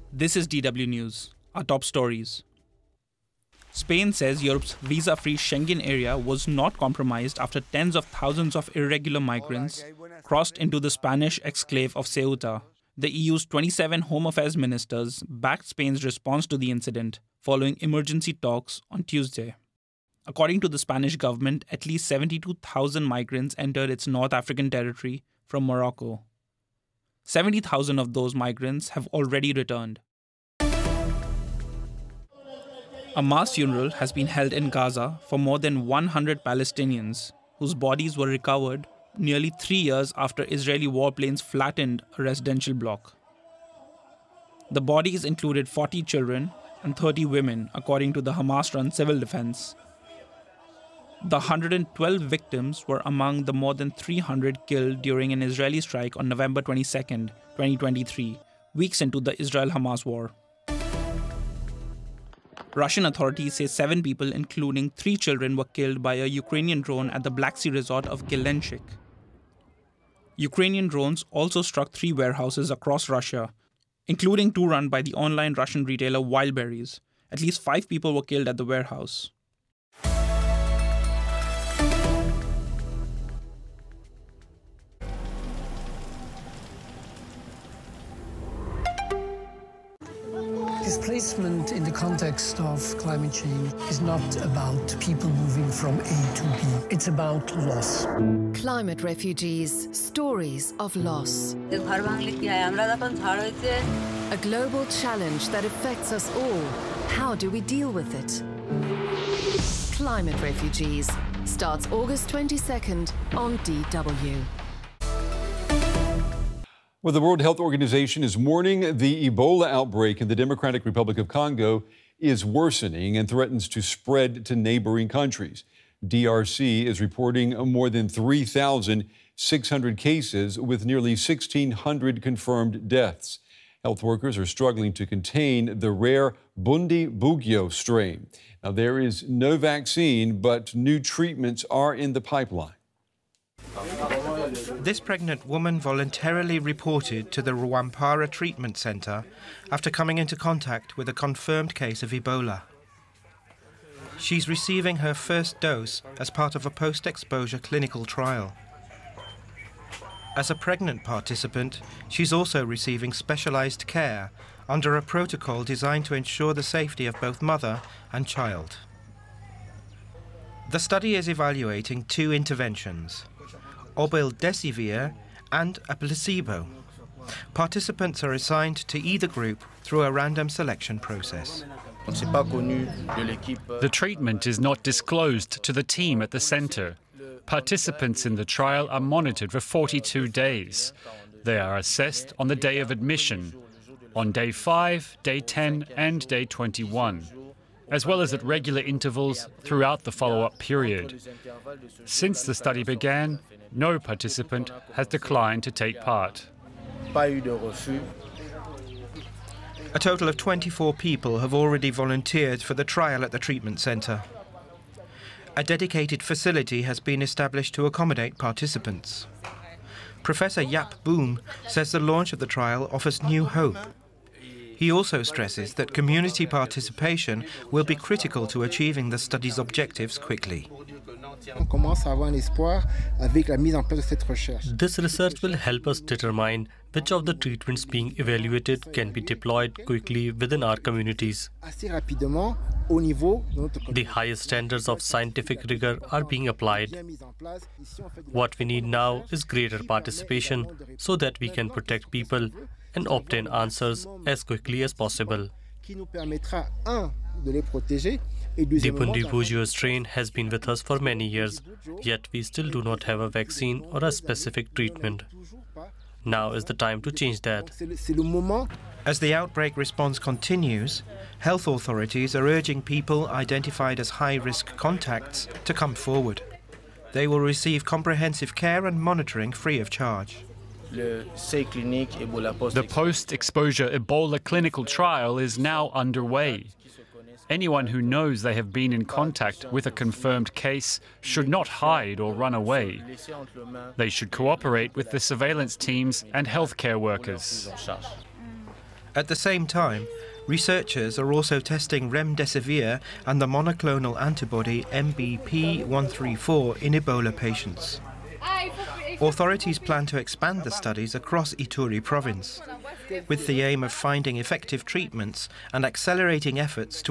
This is DW News. Our top stories. Spain says Europe's visa-free Schengen area was not compromised after tens of thousands of irregular migrants crossed into the Spanish exclave of Ceuta. The EU's 27 Home Affairs ministers backed Spain's response to the incident following emergency talks on Tuesday. According to the Spanish government, at least 72,000 migrants entered its North African territory from Morocco. 70,000 of those migrants have already returned. A mass funeral has been held in Gaza for more than 100 Palestinians whose bodies were recovered nearly 3 years after Israeli warplanes flattened a residential block. The bodies included 40 children and 30 women, according to the Hamas-run civil defense. The 112 victims were among the more than 300 killed during an Israeli strike on November 22, 2023, weeks into the Israel-Hamas war. Russian authorities say 7 people, including 3 children, were killed by a Ukrainian drone at the Black Sea resort of Gelenchik. Ukrainian drones also struck 3 warehouses across Russia, including 2 run by the online Russian retailer Wildberries. At least 5 people were killed at the warehouse. Displacement in the context of climate change is not about people moving from A to B. It's about loss. Climate refugees, stories of loss. A global challenge that affects us all. How do we deal with it? Climate Refugees starts August 22nd on DW. Well, the World Health Organization is warning the Ebola outbreak in the Democratic Republic of Congo is worsening and threatens to spread to neighboring countries. DRC is reporting more than 3,600 cases with nearly 1,600 confirmed deaths. Health workers are struggling to contain the rare Bundibugyo strain. Now, there is no vaccine, but new treatments are in the pipeline. This pregnant woman voluntarily reported to the Rwampara Treatment Center after coming into contact with a confirmed case of Ebola. She's receiving her first dose as part of a post-exposure clinical trial. As a pregnant participant, she's also receiving specialized care under a protocol designed to ensure the safety of both mother and child. The study is evaluating 2 interventions: obeldesivir and a placebo. Participants are assigned to either group through a random selection process. The treatment is not disclosed to the team at the center. Participants in the trial are monitored for 42 days. They are assessed on the day of admission, on day 5, day 10 and day 21, as well as at regular intervals throughout the follow-up period. Since the study began, no participant has declined to take part. A total of 24 people have already volunteered for the trial at the treatment centre. A dedicated facility has been established to accommodate participants. Professor Jaap Boom says the launch of the trial offers new hope. He also stresses that community participation will be critical to achieving the study's objectives quickly. This research will help us determine which of the treatments being evaluated can be deployed quickly within our communities. The highest standards of scientific rigor are being applied. What we need now is greater participation so that we can protect people and obtain answers as quickly as possible. The Bundibugyo strain has been with us for many years, yet we still do not have a vaccine or a specific treatment. Now is the time to change that. As the outbreak response continues, health authorities are urging people identified as high-risk contacts to come forward. They will receive comprehensive care and monitoring free of charge. The post-exposure Ebola clinical trial is now underway. Anyone who knows they have been in contact with a confirmed case should not hide or run away. They should cooperate with the surveillance teams and healthcare workers. At the same time, researchers are also testing remdesivir and the monoclonal antibody MBP134 in Ebola patients. Authorities plan to expand the studies across Ituri province, with the aim of finding effective treatments and accelerating efforts to